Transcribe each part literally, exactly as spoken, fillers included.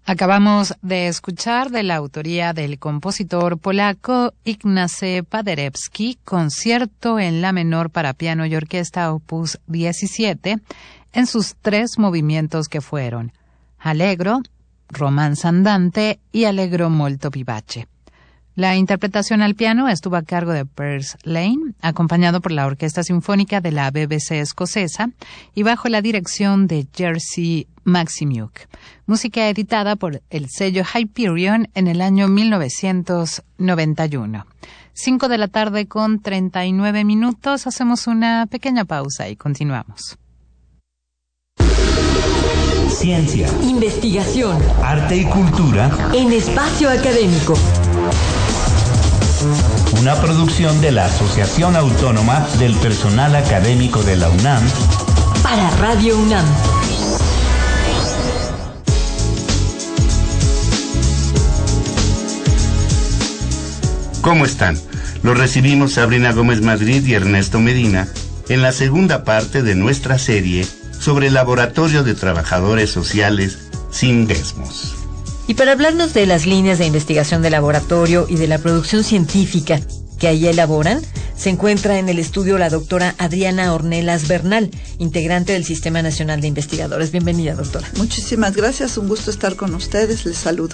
Acabamos de escuchar de la autoría del compositor polaco Ignacy Paderewski, concierto en la menor para piano y orquesta opus diecisiete, en sus tres movimientos que fueron Allegro, Romanza andante y Allegro molto vivace. La interpretación al piano estuvo a cargo de Percy Lane, acompañado por la Orquesta Sinfónica de la B B C escocesa y bajo la dirección de Jerzy Maksimiuk. Música editada por el sello Hyperion en el año mil novecientos noventa y uno. Cinco de la tarde con treinta y nueve minutos. Hacemos una pequeña pausa y continuamos. Ciencia, investigación, arte y cultura en espacio académico. Una producción de la Asociación Autónoma del Personal Académico de la UNAM para Radio UNAM. ¿Cómo están? Los recibimos Sabrina Gómez Madrid y Ernesto Medina en la segunda parte de nuestra serie sobre el Laboratorio de Trabajadores Sociales Sindesmos. Y para hablarnos de las líneas de investigación del laboratorio y de la producción científica que ahí elaboran, se encuentra en el estudio la doctora Adriana Ornelas Bernal, integrante del Sistema Nacional de Investigadores. Bienvenida, doctora. Muchísimas gracias, un gusto estar con ustedes, les saludo.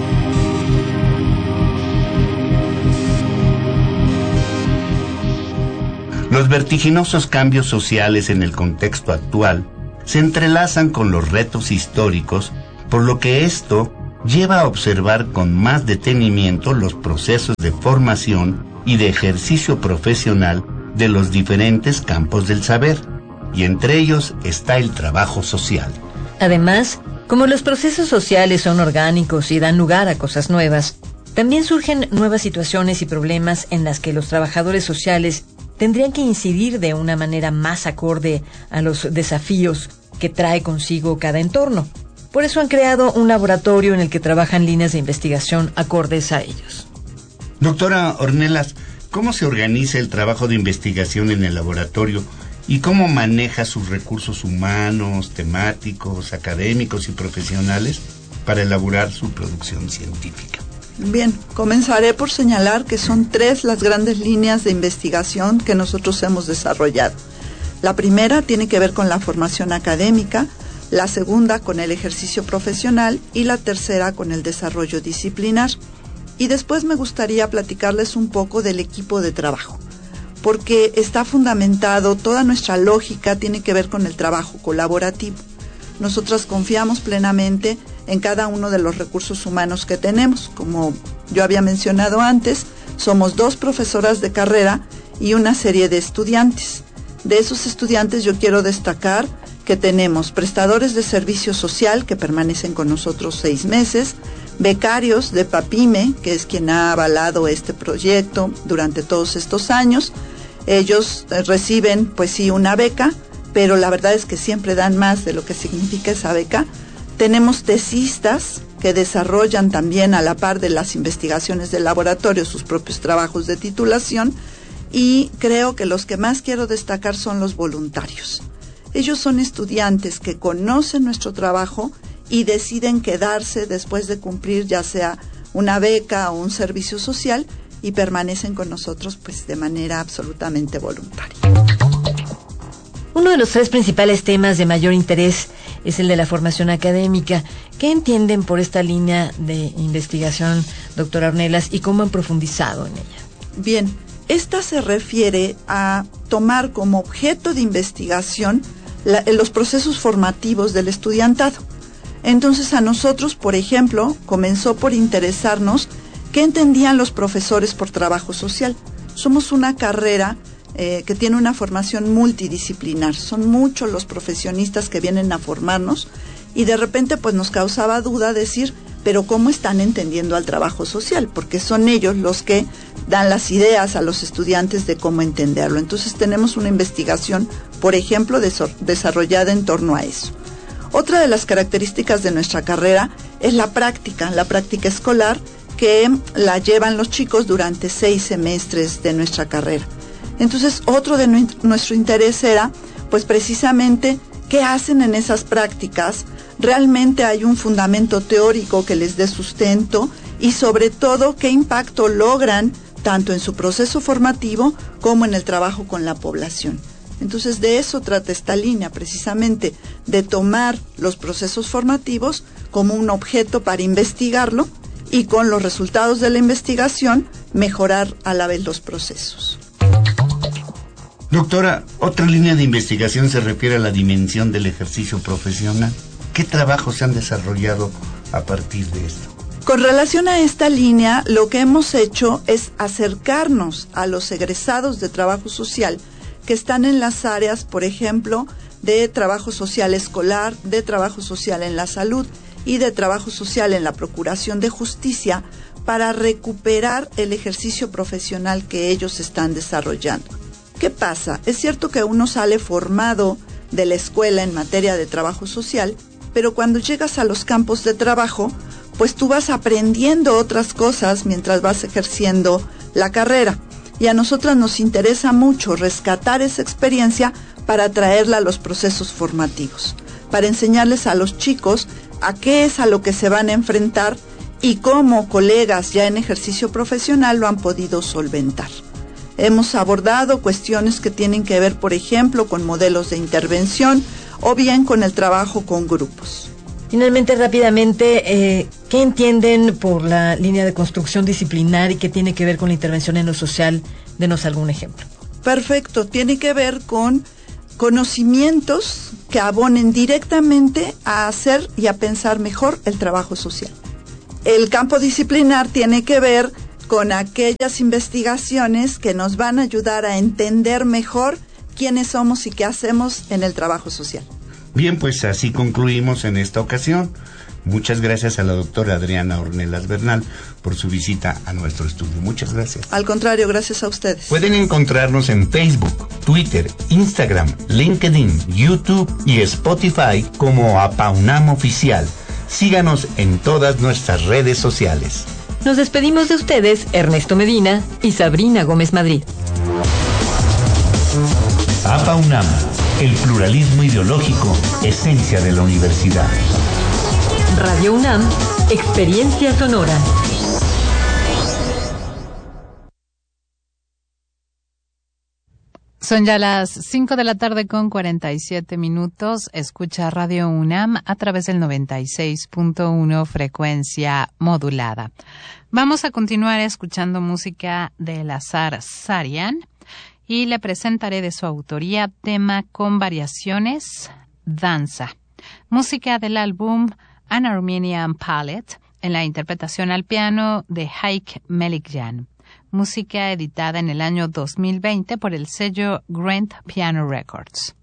Los vertiginosos cambios sociales en el contexto actual se entrelazan con los retos históricos, por lo que esto lleva a observar con más detenimiento los procesos de formación y de ejercicio profesional de los diferentes campos del saber, y entre ellos está el trabajo social. Además, como los procesos sociales son orgánicos y dan lugar a cosas nuevas, también surgen nuevas situaciones y problemas en las que los trabajadores sociales tendrían que incidir de una manera más acorde a los desafíos que trae consigo cada entorno. Por eso han creado un laboratorio en el que trabajan líneas de investigación acordes a ellos. Doctora Ornelas, ¿cómo se organiza el trabajo de investigación en el laboratorio y cómo maneja sus recursos humanos, temáticos, académicos y profesionales para elaborar su producción científica? Bien, comenzaré por señalar que son tres las grandes líneas de investigación que nosotros hemos desarrollado. La primera tiene que ver con la formación académica, la segunda con el ejercicio profesional y la tercera con el desarrollo disciplinar. Y después me gustaría platicarles un poco del equipo de trabajo, porque está fundamentado, toda nuestra lógica tiene que ver con el trabajo colaborativo. Nosotras confiamos plenamente en cada uno de los recursos humanos que tenemos. Como yo había mencionado antes, somos dos profesoras de carrera y una serie de estudiantes. De esos estudiantes yo quiero destacar que tenemos prestadores de servicio social que permanecen con nosotros seis meses, becarios de PAPIME, que es quien ha avalado este proyecto durante todos estos años. Ellos reciben, pues sí, una beca, pero la verdad es que siempre dan más de lo que significa esa beca. Tenemos tesistas que desarrollan también a la par de las investigaciones del laboratorio sus propios trabajos de titulación, y creo que los que más quiero destacar son los voluntarios. Ellos son estudiantes que conocen nuestro trabajo y deciden quedarse después de cumplir ya sea una beca o un servicio social y permanecen con nosotros pues de manera absolutamente voluntaria. Uno de los tres principales temas de mayor interés es el de la formación académica. ¿Qué entienden por esta línea de investigación, doctora Ornelas, y cómo han profundizado en ella? Bien, esta se refiere a tomar como objeto de investigación la, los procesos formativos del estudiantado. Entonces a nosotros, por ejemplo, comenzó por interesarnos qué entendían los profesores por trabajo social. Somos una carrera Eh, que tiene una formación multidisciplinar. Son muchos los profesionistas que vienen a formarnos y de repente pues nos causaba duda decir, pero ¿cómo están entendiendo al trabajo social? Porque son ellos los que dan las ideas a los estudiantes de cómo entenderlo. Entonces tenemos una investigación, por ejemplo, des- desarrollada en torno a eso. Otra de las características de nuestra carrera es la práctica, la práctica escolar, que la llevan los chicos durante seis semestres de nuestra carrera. Entonces, otro de nuestro interés era, pues precisamente, qué hacen en esas prácticas, realmente hay un fundamento teórico que les dé sustento y sobre todo qué impacto logran tanto en su proceso formativo como en el trabajo con la población. Entonces de eso trata esta línea, precisamente de tomar los procesos formativos como un objeto para investigarlo y con los resultados de la investigación mejorar a la vez los procesos. Doctora, otra línea de investigación se refiere a la dimensión del ejercicio profesional. ¿Qué trabajos se han desarrollado a partir de esto? Con relación a esta línea, lo que hemos hecho es acercarnos a los egresados de trabajo social que están en las áreas, por ejemplo, de trabajo social escolar, de trabajo social en la salud y de trabajo social en la procuración de justicia para recuperar el ejercicio profesional que ellos están desarrollando. ¿Qué pasa? Es cierto que uno sale formado de la escuela en materia de trabajo social, pero cuando llegas a los campos de trabajo, pues tú vas aprendiendo otras cosas mientras vas ejerciendo la carrera. Y a nosotras nos interesa mucho rescatar esa experiencia para traerla a los procesos formativos, para enseñarles a los chicos a qué es a lo que se van a enfrentar y cómo colegas ya en ejercicio profesional lo han podido solventar. Hemos abordado cuestiones que tienen que ver, por ejemplo, con modelos de intervención o bien con el trabajo con grupos. Finalmente, rápidamente, eh, ¿qué entienden por la línea de construcción disciplinar y qué tiene que ver con la intervención en lo social? Denos algún ejemplo. Perfecto, tiene que ver con conocimientos que abonen directamente a hacer y a pensar mejor el trabajo social. El campo disciplinar tiene que ver con aquellas investigaciones que nos van a ayudar a entender mejor quiénes somos y qué hacemos en el trabajo social. Bien, pues así concluimos en esta ocasión. Muchas gracias a la doctora Adriana Ornelas Bernal por su visita a nuestro estudio. Muchas gracias. Al contrario, gracias a ustedes. Pueden encontrarnos en Facebook, Twitter, Instagram, LinkedIn, YouTube y Spotify como APAUNAM Oficial. Síganos en todas nuestras redes sociales. Nos despedimos de ustedes, Ernesto Medina y Sabrina Gómez Madrid. APAUNAM, el pluralismo ideológico, esencia de la universidad. Radio UNAM, experiencia sonora. Son ya las cinco de la tarde con cuarenta y siete minutos. Escucha Radio UNAM a través del noventa y seis punto uno frecuencia modulada. Vamos a continuar escuchando música de Elazar Sarian y le presentaré de su autoría tema con variaciones, Danza. Música del álbum An Armenian Palette en la interpretación al piano de Haik Melikyan. Música editada en el año dos mil veinte por el sello Grant Piano Records.